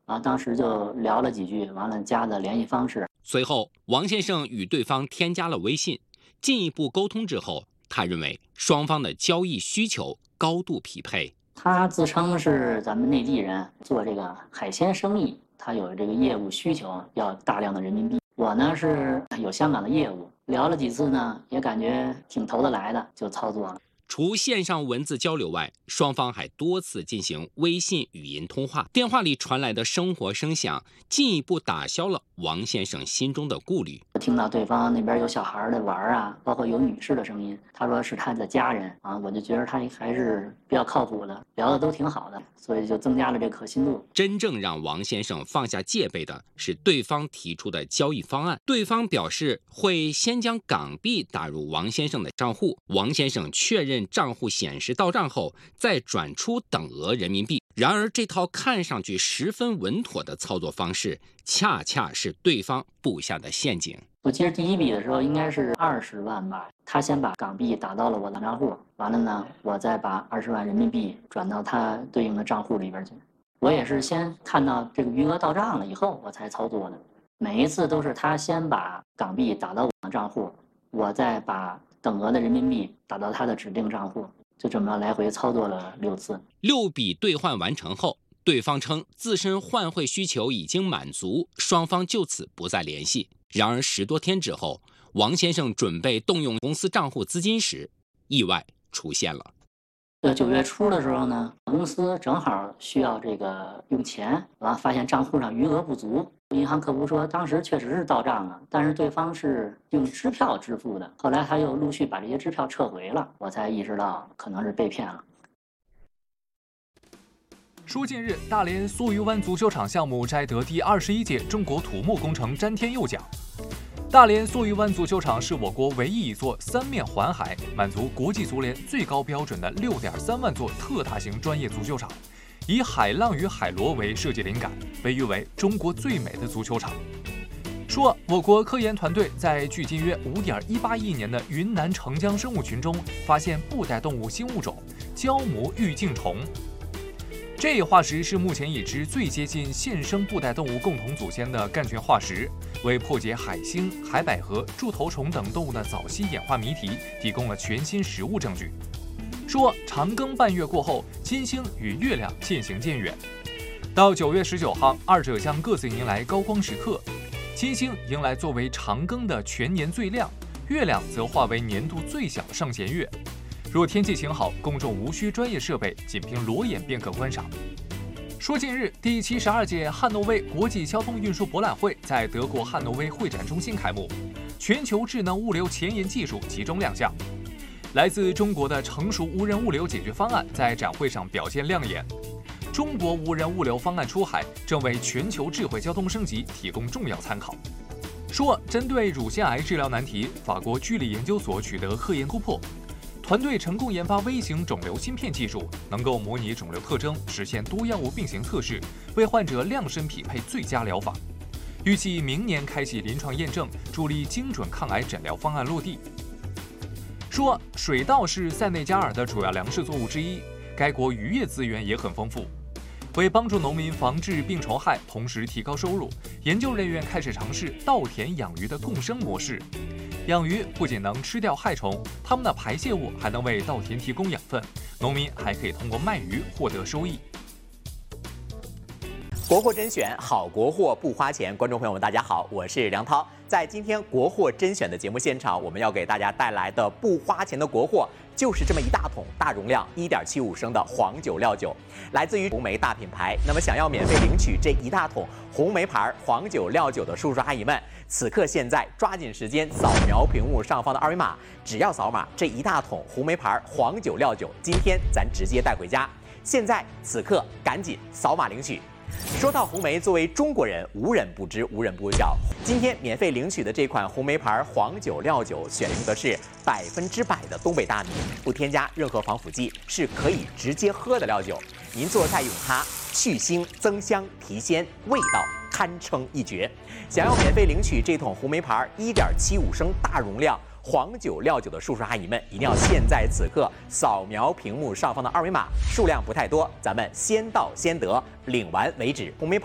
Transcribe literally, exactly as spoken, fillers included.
啊，当时就聊了几句，完了加的联系方式。 随后，王先生与对方添加了微信，进一步沟通之后，他认为双方的交易需求高度匹配。 他自称是咱们内地人，做这个海鲜生意，他有这个业务需求，要大量的人民币。我呢是有香港的业务，聊了几次呢，也感觉挺投得来的，就操作了。 除线上文字交流外，双方还多次进行微信语音通话。电话里传来的生活声响，进一步打消了王先生心中的顾虑。 我听到对方那边有小孩的玩啊，包括有女士的声音，他说是他的家人啊，我就觉得他还是比较靠谱的，聊的都挺好的，所以就增加了这可信度。 真正让王先生放下戒备的是对方提出的交易方案。对方表示会先将港币打入王先生的账户，王先生确认账户显示到账后，再转出等额人民币。然而，这套看上去十分稳妥的操作方式，恰恰是对方布下的陷阱。 我记得第一笔的时候应该是二十万吧，他先把港币打到了我的账户，完了呢，我再把二十万人民币转到他对应的账户里边去。我也是先看到这个余额到账了以后，我才操作的。每一次都是他先把港币打到我的账户，我再把等额的人民币打到他的指定账户，就这么来回操作了六次。 六笔兑换完成后，对方称自身换汇需求已经满足，双方就此不再联系。然而十多天之后，王先生准备动用公司账户资金时，意外出现了。 呃，九月初的时候呢，公司正好需要这个用钱，完发现账户上余额不足。银行客服说，当时确实是到账了，但是对方是用支票支付的。后来他又陆续把这些支票撤回了，我才意识到可能是被骗了。 说近日，大连苏鱼湾足球场项目摘得第二十一届中国土木工程詹天佑奖。大连苏鱼湾足球场是我国唯一一座三面环海、满足国际足联最高标准的六点三万座特大型专业足球场，以海浪与海螺为设计灵感，被誉为中国最美的足球场。说，我国科研团队在距今约 五点一八亿年的云南澄江生物群中发现布袋动物新物种胶膜玉颈虫。这一化石是目前已知最接近现生布袋动物共同祖先的干犬化石，为破解海星、海百合、柱头虫等动物的早期演化谜题提供了全新实物证据。说，长庚半月过后，金星与月亮渐行渐远。到九月十九号，二者将各自迎来高光时刻。金星迎来作为长庚的全年最亮，月亮则化为年度最小上弦月。若天气晴好，公众无需专业设备，仅凭裸眼便可观赏。说近日，第七十二届汉诺威国际交通运输博览会在德国汉诺威会展中心开幕，全球智能物流前沿技术集中亮相。来自中国的成熟无人物流解决方案在展会上表现亮眼。中国无人物流方案出海，正为全球智慧交通升级提供重要参考。说，针对乳腺癌治疗难题，法国居里研究所取得科研突破。团队成功研发微型肿瘤芯片技术，能够模拟肿瘤特征，实现多药物并行测试，为患者量身匹配最佳疗法。预计明年开启临床验证，助力精准抗癌诊疗方案落地。说，水稻是塞内加尔的主要粮食作物之一，该国渔业资源也很丰富。为帮助农民防治病虫害，同时提高收入，研究人员开始尝试稻田养鱼的共生模式。养鱼不仅能吃掉害虫，它们的排泄物还能为稻田提供养分，农民还可以通过卖鱼获得收益。 国货甄选，好国货不花钱。观众朋友们，大家好，我是梁涛。在今天国货甄选的节目现场，我们要给大家带来的不花钱的国货，就是这么一大桶大容量 一点七五升的黄酒料酒，来自于红梅大品牌。那么想要免费领取这一大桶红梅牌黄酒料酒的叔叔阿姨们，此刻现在抓紧时间扫描屏幕上方的二维码，只要扫码，这一大桶红梅牌黄酒料酒，今天咱直接带回家。现在此刻赶紧扫码领取。说到红梅，作为中国人，无人不知，无人不晓。今天免费领取的这款红梅牌黄酒料酒，选用的是百分之百的东北大米，不添加任何防腐剂，是可以直接喝的料酒。您做菜用它，去腥增香提鲜，味道堪称一绝。想要免费领取这桶红梅牌 一点七五升大容量黄酒料酒的叔叔阿姨们，一定要现在此刻扫描屏幕上方的二维码，数量不太多，咱们先到先得，领完为止。红梅牌